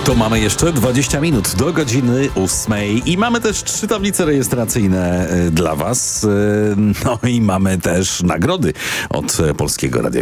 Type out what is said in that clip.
To mamy jeszcze 20 minut do godziny 8 i mamy też 3 tablice rejestracyjne dla was. No i mamy też nagrody od Polskiego Radia.